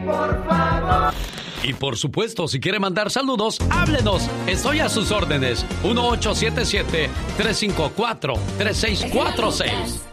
por favor. Y por supuesto, si quiere mandar saludos, háblenos. Estoy a sus órdenes. 1877-354-3646.